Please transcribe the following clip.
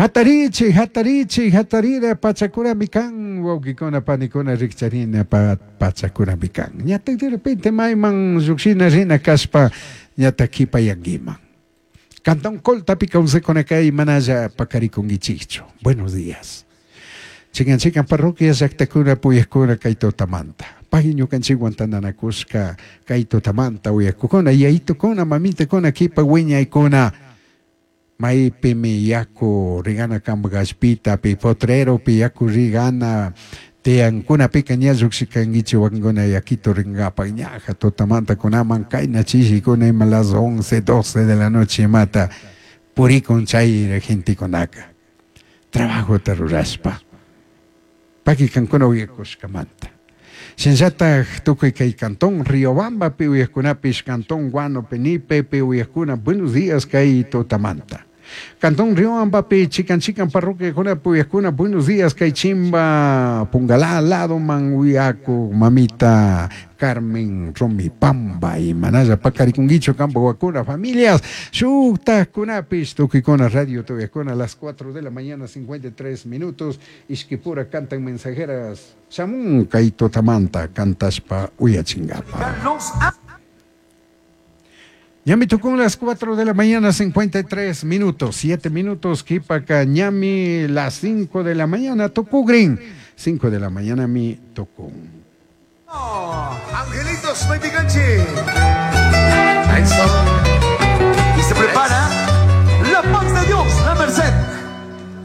hatarira pachakura mikan wawkikuna panikuna rikcharina pachakura mikan ñatak de repente mayman lluksina rina kaspa ñatak kipayankiman Cantón Coltapi kawsaykuna kay manalla pakarikunkichikchu. Buenos días. Chikan parroquia llaqtakuna puyakkuna kay tutamanta. Paqui ñukanchikwan tananakusqa kay tutamanta uyakkukuna yaytukuna mamitakuna kipa wiñaykuna maypimi yaku rigana kambagaspita pi potrero pi yaku rigana tiankunapika ña lluksikankichu wankuna yakito rinkapak ñaja tutamanta kunaman kayna chishikuna ima las 11, 12 de la noche mata purikun chay gentikunaka trabajota ruraspa paqui kankuna uyakushkamanta Shinsataj tukuy kay Cantón Riobamba pi uyakkunapish Cantón Guano Penipe pi uyakkuna buenos días kay tutamanta Cantón Riobamba pi chikan parroquia kuna pi uyakkuna buenos días kay Chimba Pungalá al lado man uyaku mamita Carmen Romi Pamba y manalla pakarikunguicho campo wakuna familias shukta kunapis tukikuna radio tuyakuna a las 4 de la mañana 53 minutos Ishkipura cantan mensajeras Samun kay tutamanta cantaspa uyachingapa Ñami Tucún las 4 de la mañana 53 minutos 7 minutos Kipaka Ñami las 5 de la mañana Tucugrin 5 de la mañana mi Tucún Angelitos, no hay picanche. Y se prepara